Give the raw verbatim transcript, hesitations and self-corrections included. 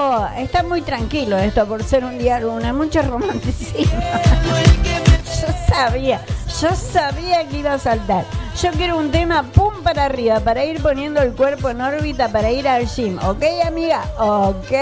poco, está muy tranquilo esto por ser un día luna, mucho romanticismo. Yo sabía, yo sabía que iba a saltar. Yo quiero un tema pum para arriba, para ir poniendo el cuerpo en órbita, para ir al gym. ¿Ok, amiga? Ok.